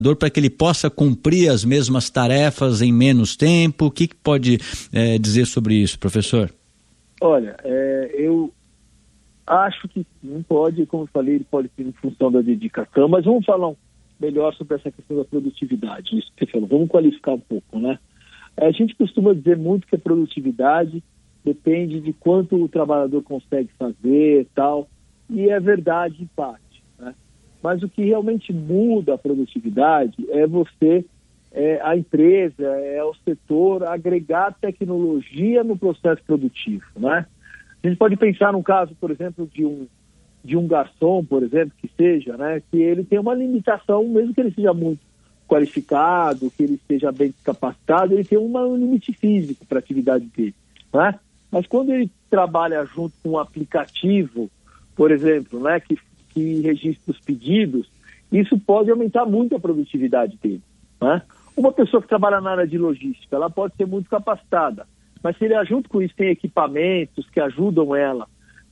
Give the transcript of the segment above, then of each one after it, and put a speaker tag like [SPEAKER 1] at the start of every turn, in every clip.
[SPEAKER 1] para que ele possa cumprir as mesmas tarefas em menos tempo? O que pode dizer sobre isso, professor?
[SPEAKER 2] Olha, eu acho que não pode, como eu falei, ele pode ser em função da dedicação, mas vamos falar melhor sobre essa questão da produtividade. Isso que você falou, vamos qualificar um pouco, né? A gente costuma dizer muito que a produtividade depende de quanto o trabalhador consegue fazer e tal, e é verdade em parte, né? Mas o que realmente muda a produtividade a empresa, o setor agregar tecnologia no processo produtivo, né? A gente pode pensar num caso, por exemplo, de um garçom, por exemplo, que seja, né, que ele tem uma limitação, mesmo que ele seja muito qualificado, que ele esteja bem capacitado, ele tem um limite físico para a atividade dele, né? Mas quando ele trabalha junto com um aplicativo, por exemplo, né, que registra os pedidos, isso pode aumentar muito a produtividade dele, né? Uma pessoa que trabalha na área de logística, ela pode ser muito capacitada, mas se ele junto com isso tem equipamentos que ajudam ela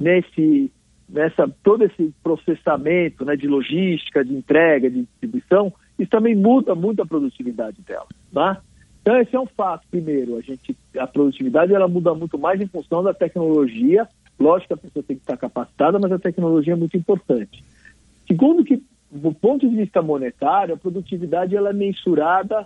[SPEAKER 2] todo esse processamento, né, de logística, de entrega, de distribuição, isso também muda muito a produtividade dela, tá? Então esse é um fato. Primeiro, a produtividade ela muda muito mais em função da tecnologia. Lógico que a pessoa tem que estar capacitada, mas a tecnologia é muito importante. Segundo, que do ponto de vista monetário, a produtividade ela é mensurada,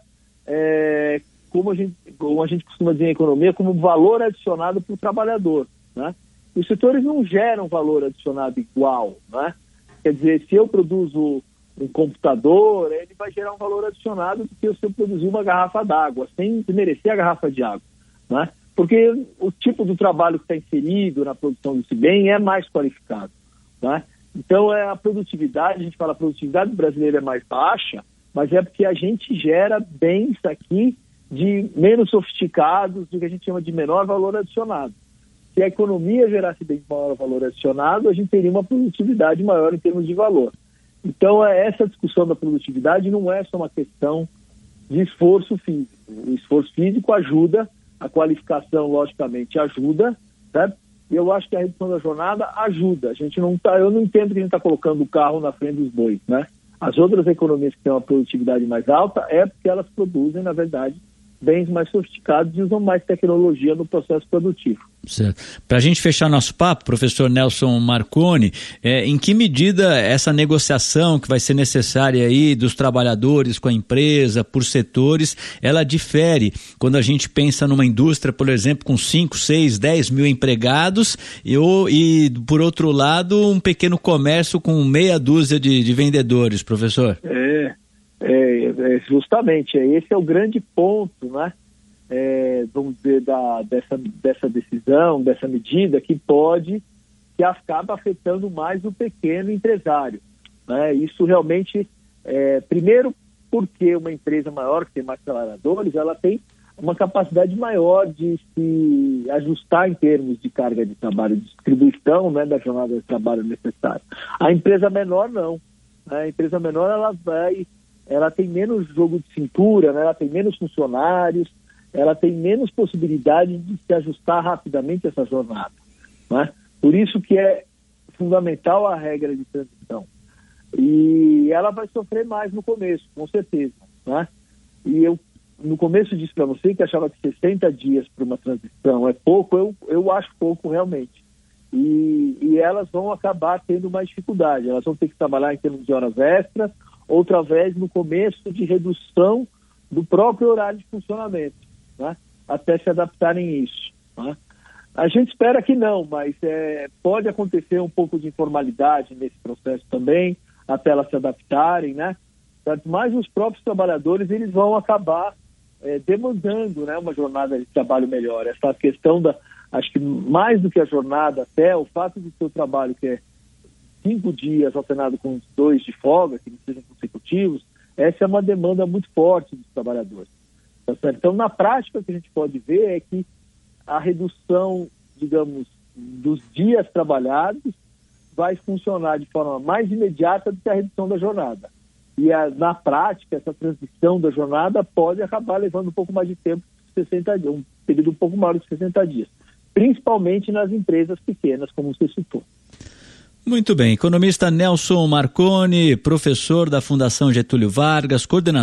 [SPEAKER 2] como a gente costuma dizer em economia, como valor adicionado para o trabalhador, né? Os setores não geram valor adicionado igual, né? Quer dizer, se eu produzo um computador, ele vai gerar um valor adicionado do que se eu produzir uma garrafa d'água, sem desmerecer a garrafa de água, né? Porque o tipo do trabalho que está inserido na produção desse bem é mais qualificado, né? Então, a produtividade, a gente fala a produtividade brasileira é mais baixa, mas é porque a gente gera bens aqui de menos sofisticados, do que a gente chama de menor valor adicionado. Se a economia gerasse bem maior valor adicionado, a gente teria uma produtividade maior em termos de valor. Então, essa discussão da produtividade não é só uma questão de esforço físico. O esforço físico ajuda, a qualificação, logicamente, ajuda, certo? E eu acho que a redução da jornada ajuda. Eu não entendo que a gente está colocando o carro na frente dos bois, né? As outras economias que têm uma produtividade mais alta é porque elas produzem, na verdade, bens mais sofisticados e usam mais tecnologia no processo produtivo.
[SPEAKER 1] Certo. Para a gente fechar nosso papo, professor Nelson Marconi, em que medida essa negociação que vai ser necessária aí dos trabalhadores com a empresa, por setores, ela difere quando a gente pensa numa indústria, por exemplo, com 5, 6, 10 mil empregados e por outro lado, um pequeno comércio com meia dúzia de vendedores, professor?
[SPEAKER 2] Justamente, esse é o grande ponto, né? Vamos dizer, dessa decisão, dessa medida que acaba afetando mais o pequeno empresário, né? Isso realmente, primeiro porque uma empresa maior, que tem mais trabalhadores, ela tem uma capacidade maior de se ajustar em termos de carga de trabalho, de distribuição, né, da jornada de trabalho necessária. A empresa menor não. A empresa menor ela tem menos jogo de cintura, né? Ela tem menos funcionários, ela tem menos possibilidade de se ajustar rapidamente a essa jornada, né? Por isso que é fundamental a regra de transição. E ela vai sofrer mais no começo, com certeza, né? E eu, no começo, disse para você que achava que 60 dias para uma transição é pouco, eu acho pouco realmente. E elas vão acabar tendo mais dificuldade, elas vão ter que trabalhar em termos de horas extras, outra vez no começo de redução do próprio horário de funcionamento, né? Até se adaptarem a isso, né? A gente espera que não, mas pode acontecer um pouco de informalidade nesse processo também, até elas se adaptarem, né? Mas os próprios trabalhadores eles vão acabar demandando, né, uma jornada de trabalho melhor. Essa questão acho que mais do que a jornada, até o fato de ter o trabalho que é 5 dias alternado com 2 de folga, que não sejam consecutivos, essa é uma demanda muito forte dos trabalhadores. Tá certo? Então, na prática, o que a gente pode ver é que a redução, digamos, dos dias trabalhados vai funcionar de forma mais imediata do que a redução da jornada. E, na prática, essa transição da jornada pode acabar levando um pouco mais de tempo, 60 dias, um período um pouco maior de 60 dias, principalmente nas empresas pequenas, como você citou.
[SPEAKER 1] Muito bem, economista Nelson Marconi, professor da Fundação Getúlio Vargas, coordenador